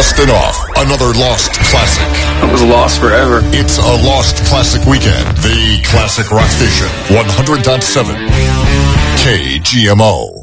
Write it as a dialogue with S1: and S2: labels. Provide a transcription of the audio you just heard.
S1: Dustin off. Another lost classic.
S2: It was lost forever.
S1: It's a lost classic weekend. The Classic Rock Station. 100.7 KGMO.